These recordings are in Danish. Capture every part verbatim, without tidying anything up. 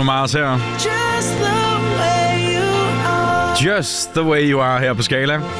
Mars her. Just the way you are. Just the way you are her på Skala. Yeah.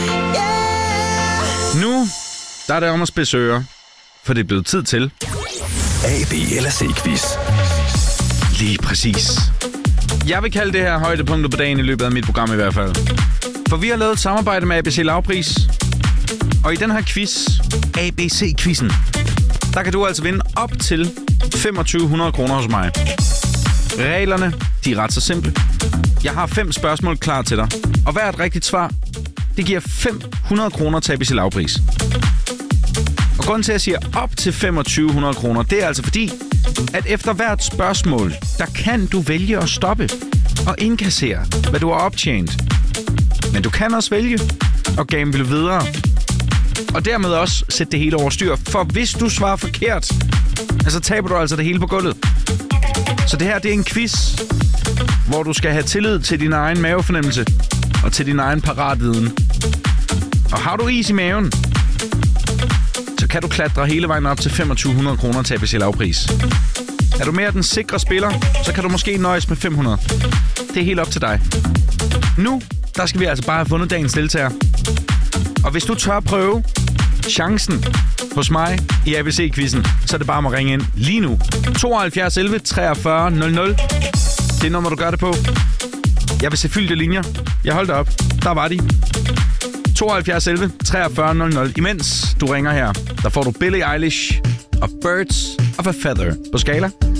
Nu der er det om at spidse ører, for det er blevet tid til A, B eller C-quiz. lige præcis. Jeg vil kalde det her højdepunktet på dagen i løbet af mit program i hvert fald. For vi har lavet et samarbejde med A B C Lavpris. Og i den her quiz, A B C-quizzen, der kan du altså vinde op til femogtyve hundrede kroner hos mig. Reglerne, de er ret så simple. Jeg har fem spørgsmål klar til dig. Og hvert rigtigt svar, det giver fem hundrede kroner til A B C Lavpris. Og grunden til, at jeg siger op til femogtyve hundrede kroner, det er altså fordi, at efter hvert spørgsmål, der kan du vælge at stoppe og indkassere, hvad du har optjent. Men du kan også vælge at gamble videre. Og dermed også sætte det hele over styr. For hvis du svarer forkert, så taber du altså det hele på gulvet. Så det her, det er en quiz, hvor du skal have tillid til din egen mavefornemmelse og til din egen paratviden. Og har du is i maven, så kan du klatre hele vejen op til femogtyve hundrede kroner til A B C Lavpris. Er du mere den sikre spiller, så kan du måske nøjes med fem hundrede. Det er helt op til dig. Nu, der skal vi altså bare have fundet dagens deltager. Og hvis du tør prøve chancen hos mig i A B C-quizzen, så er det bare om at ringe ind lige nu. tooghalvfjerds elleve treogfyrre nul nul. Det er nummer, du gør det på. Jeg vil se fyldte linjer. Jeg holdt op. Der var de. tooghalvfjerds elleve treogfyrre nul nul. Imens du ringer her, der får du Billie Eilish og Birds of a Feather på Skala.